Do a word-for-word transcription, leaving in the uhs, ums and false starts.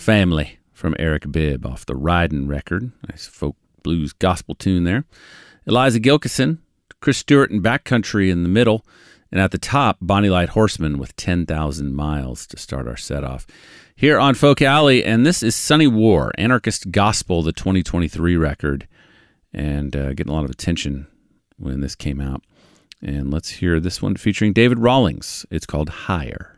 Family from Eric Bibb off the Ridin' record. Nice folk blues gospel tune there. Eliza Gilkison, Chris Stewart and Backcountry in the middle. And at the top, Bonnie Light Horseman with ten thousand miles to start our set off. Here on Folk Alley, and this is Sunny War, Anarchist Gospel, the twenty twenty-three record. And uh, getting a lot of attention when this came out. And let's hear this one featuring David Rawlings. It's called Higher.